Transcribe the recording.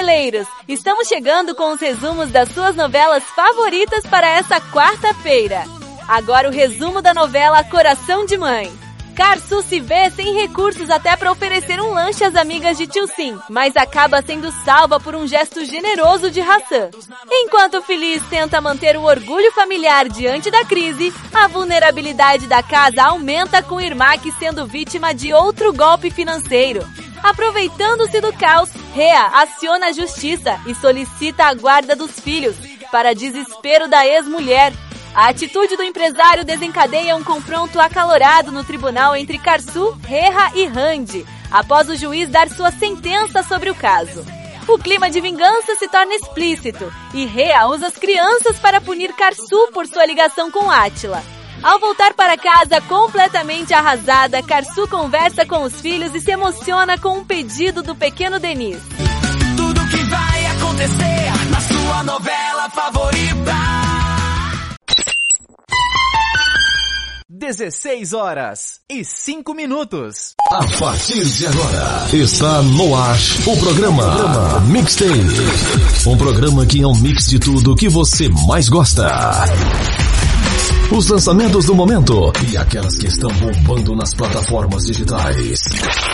noveleiros! Estamos chegando com os resumos das suas novelas favoritas para essa quarta-feira. Agora o resumo da novela Coração de Mãe. Karsu se vê sem recursos até para oferecer um lanche às amigas de Tio Sim, mas acaba sendo salva por um gesto generoso de Hassan. Enquanto Feliz tenta manter o orgulho familiar diante da crise, a vulnerabilidade da casa aumenta com Irmak sendo vítima de outro golpe financeiro. Aproveitando-se do caos, Rhea aciona a justiça e solicita a guarda dos filhos, para desespero da ex-mulher. A atitude do empresário desencadeia um confronto acalorado no tribunal entre Karsu, Rhea e Rand, após o juiz dar sua sentença sobre o caso. O clima de vingança se torna explícito, e Rhea usa as crianças para punir Karsu por sua ligação com Átila. Ao voltar para casa completamente arrasada, Karsu conversa com os filhos e se emociona com um pedido do pequeno Denis. Tudo que vai acontecer na sua novela favorita. 16h05. A partir de agora, está no ar o programa Mixtape. Um programa que é um mix de tudo que você mais gosta. Os lançamentos do momento e aquelas que estão bombando nas plataformas digitais.